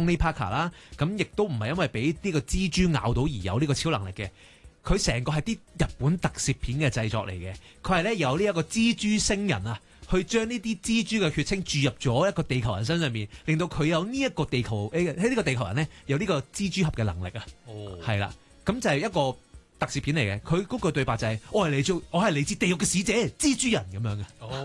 Tony Parker 啦，咁亦都唔係因為俾呢個蜘蛛咬到而有呢個超能力嘅。佢成個係啲日本特攝片嘅製作嚟嘅，佢係咧有呢一個蜘蛛星人啊，去將呢啲蜘蛛嘅血清注入咗一個地球人身上面，令到佢有呢一個地球喺呢個地球人咧有呢個蜘蛛俠嘅能力啊。哦，係啦，咁就係一個特攝片嚟嘅。佢嗰句對白就係、我係嚟自地獄嘅使者蜘蛛人咁樣嘅。哦。